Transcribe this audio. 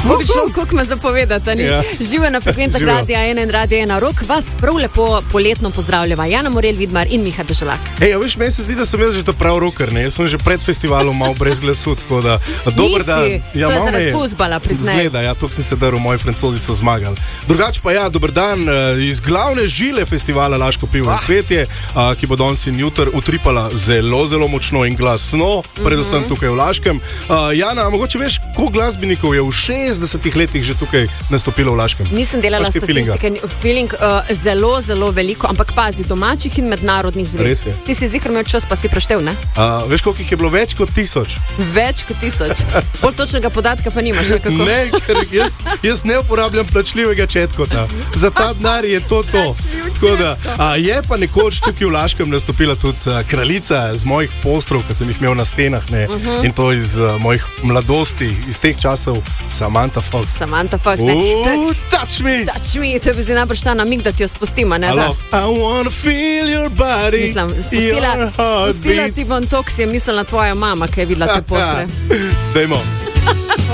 Bog šel, koliko me zapovedati, ni? Ja. Živo na frekvencah Radia 1 in Radia 1 Rok. Vas prav lepo poletno pozdravljava Jana Morel Vidmar in Miha Deželak. Hej, veš, meni se zdi, da sem jaz že to prav roker, ne? Jaz sem že pred festivalom mal brez glasu, tako da... Dober dan. Nisi, to je zaradi fuzbala, priznaj. Zgleda, ja, tok sem se drl, moji Francozi so zmagali. Drugač pa ja, dober dan, iz glavne žile festivala Laško pivo in cvetje, ki bo danes in jutr utripala zelo, zelo močno in glasno, predvsem tukaj v Laškem. Jana, mogoče veš, koliko glasbenikov je v 60 letih že tukaj nastopilo v Laškem? Nisem delala statistike, feeling zelo, zelo veliko, ampak pazi, domačih in mednarodnih zvez. Ti si zikr imel čas, pa si preštel, ne? Veš, koliko jih je bilo? Več kot 1000. Več kot 1000. Bolj točnega podatka pa nimaš, kako? Ne, ker jaz ne uporabljam plačljivega četkota. Za ta denar je to. Je pa nekoč tukaj v Laškem nastopila tudi kraljica z mojih postrov, ki sem jih imel na stenah, ne? In to iz mojih mladosti, iz teh časov, Samantha Fox. Samantha Fox, ne? Touch me! Touch me, to je bi zdaj najbrž ta namig, da ti jo spustimo, ne? I wanna feel your body. Mislim, spustila ti bom to, ki si je mislila tvoja mama, ki je videla te postre. Dajmo.